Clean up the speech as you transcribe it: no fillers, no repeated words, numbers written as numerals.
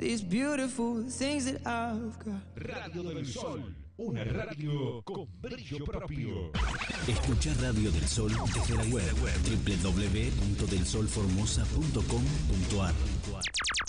these beautiful things that I've got. Radio del Sol, una radio con brillo propio. Escucha Radio del Sol desde la web www.delsolformosa.com.ar.